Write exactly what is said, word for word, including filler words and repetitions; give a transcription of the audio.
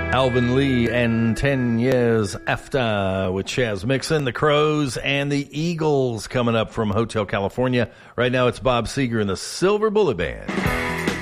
Alvin Lee and ten Years After with Chaz Mixon, the Crows, and the Eagles coming up from Hotel California. Right now it's Bob Seger and the Silver Bullet Band.